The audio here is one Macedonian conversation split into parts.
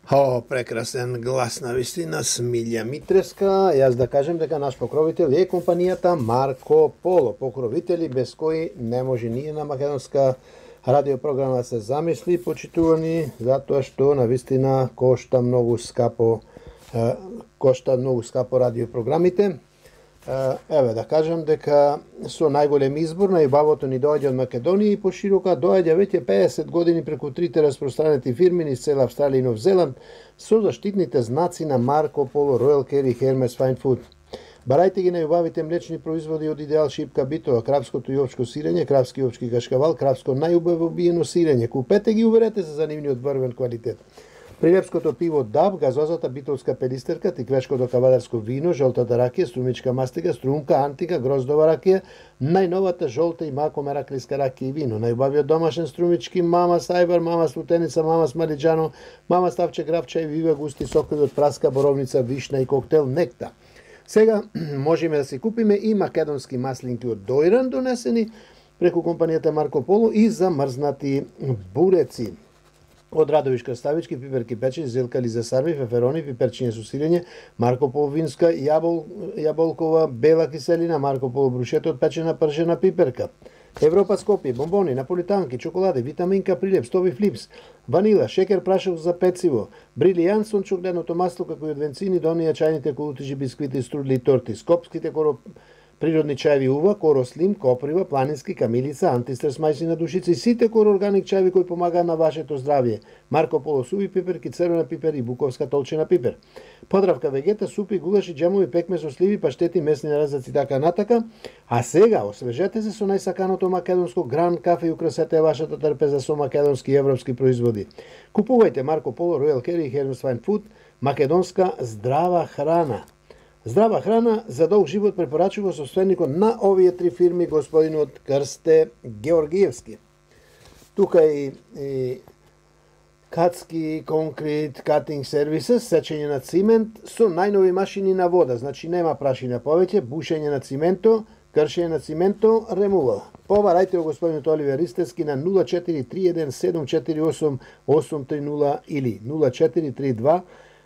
Прекрасен глас на вистина, Смилја Митревска. Јас да кажем дека наш покровител е компанијата Марко Поло, покровители без кои не може ние на македонска радиопрограма се замисли, почитувани, затоа што на вистина кошта многу скапо радиопрограмите. Еве да кажем дека со најголем избор најубавото ни доаѓа од Македонија и поширока доаѓа веќе 50 години преку трите распространети фирми низ цела Австралија и Нов Зеланд со заштитните знаци на Марко Поло, Ројал Кери, Хермес Фајн Фуд. Барајте ги најубавите млечни производи од Идеал Шипка Битова, крапското и овчко сирење, крапски и овчки кашкавал, крапско најубаво биено сирење. Купете ги, уверете се за нивниот врвен квалитет. Прилепското пиво Даб, газозата битолска пелистерка, тиквешкото кавадарско вино, жолтата ракија, струмичка мастика, струмка, антика, гроздова ракија, најновата жолта и мако мераклиска ракија и вино, најубавиот домашен струмички Мама Сајбар, Мама Слутеница, Мама Смалиџано, Мама Ставче Гравча и Вива густи сокови од праска, боровница, вишна и коктел Некта. Сега можеме да си купиме и македонски маслинки од Дојран донесени преку компанијата Марко Поло и замрзнати буреци. Од Радовиш краставички, пиперки печени, зелкали за сарми, феферони, пиперчиња со сирење, Марко Поло винска, јаболкова бела киселина, Марко Поло брушето од печена пржена пиперка. Европа Скопје, бомбони, наполитанки, чоколади, витаминка Прилеп, стови флипс, ванила, шекер прашок за пecivo, брилијант сончогледното масло како и од венцини до оние чајните колутижи, бисквити, струдли и торти, скопските природни чаеви Ува, Коро Слим, Коприва, Планински, Камилица, Антистрес мајсина душица и сите Коро органик чаеви кои помагаат на вашето здравје. Марко Поло суви пиперки, црвена пипер и буковска толчена пипер. Подравка вегета, супи, гулаши, џемови, пекме со сливи, паштети, месни нарезаци така натака. А сега освежете се со најсаканото македонско Гран кафе и украсете вашата трпеза со македонски и европски производи. Купувајте Марко Поло, Ројал Кери и Хермес Фајн Фуд, македонска здрава храна. Здрава храна за долг живот препорачува собственикот на овие три фирми, господинот Крсте Георгиевски. Тука и Кацки Concrete Cutting Services, сечење на цимент со најнови машини на вода, значи нема прашина повеќе, бушење на цименто, кршење на цименто, ремувал. Побарајте го господинот Оливер Ристевски на 0431 748 830 или 0432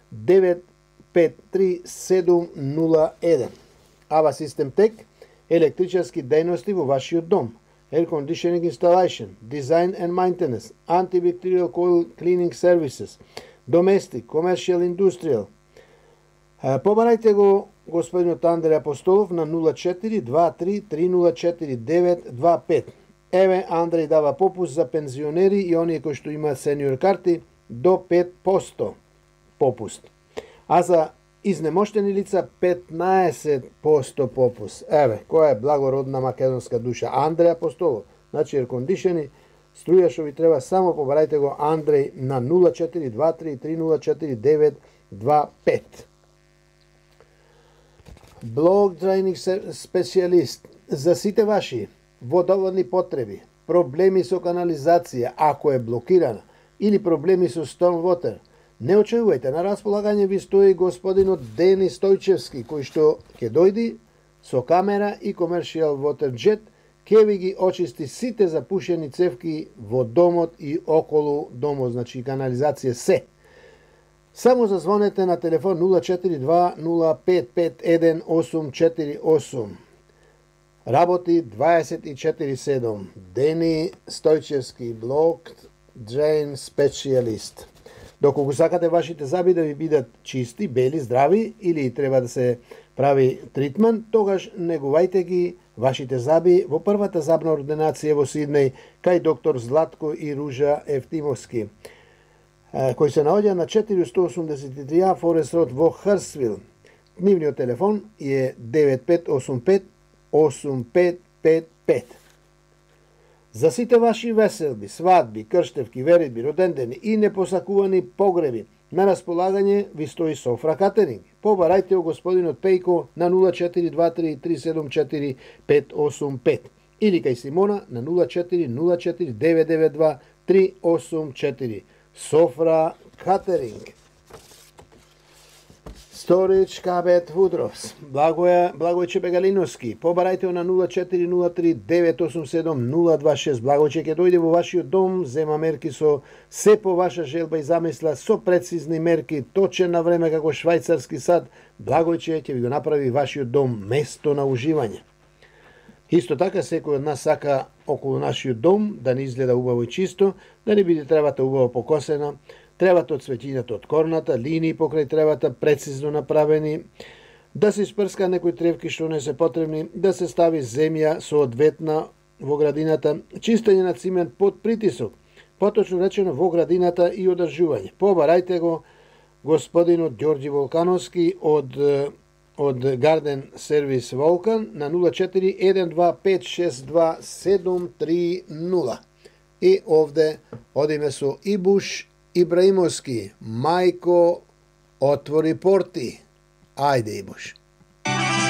953-701. Ава Систем Тек, електричарски дејности во вашиот дом, Air Conditioning Installation, Design and Maintenance, Antibacterial Coil Cleaning Services, Domestic, Commercial, Industrial. Побарајте го господинот Андреј Апостолов на 0423-304-925. Еве, Андреј дава попуст за пензионери и оние кои што имаат сениор карти до 5% попуст. А за изнемоштени лица 15% попуст. Еве, која е благородна македонска душа. Андреј Апостолов. Значи, еркондишени, струја што ви треба, само побарајте го Андреј на 0423-304-925. Блок драйнинг специјалист. За сите ваши водоводни потреби, проблеми со канализација, ако е блокирана, или проблеми со storm water, не очекувајте, на располагање ви стои господинот Дени Стојчевски, кој што ќе дојди со камера и Commercial Water Jet, ќе ви ги очисти сите запушени цевки во домот и околу домот, значи канализација се. Само зазвонете на телефон 042-0551-848. Работи 24/7. Дени Стојчевски, блок Drain Specialist. Доколку сакате вашите зъби да ви бидат чисти, бели, здрави или треба да се прави тритмент, тогаш негувајте ги вашите зъби во првата зъбна ординација во Сиднеј кај доктор Златко и Ружа Евтимовски, кој се наоѓа на 483 Форест Род во Хрсвил. Нивниот телефон е 9585-8555. За сите ваши веселби, свадби, крштевки, веридби, родендени и непосакувани погреби, на располагање ви стои Софра Катеринг. Побарајте го господинот Пејко на 0423-374-585 или кај Симона на 0404-992-384. Софра Катеринг. Storage Kabet Woodrows, Благојче Бегалиновски, побарајте на 0403 987 026. Благојче ќе дојде во вашиот дом, зема мерки со се по ваша желба и замисла, со прецизни мерки, точен на време како швајцарски сад. Благојче ќе ви го направи вашиот дом место на уживање. Исто така секој од нас сака околу нашиот дом да не изгледа убаво и чисто, да не биде тревата убаво покосена, тревата од цветињата од корната, линии покрај тревата прецизно направени, да се испрска некои тревки што не се потребни, да се стави земја соодветна во градината, чистење на цимент под притисок, поточно речено во градината и одржување. Побарајте го господинот Ѓорѓи Волкановски од Гарден Сервис Волкан на 0412562730. И овде одиме со Ибуш Ибраимовски, мајко, отвори порти. Ајде, Ибуш.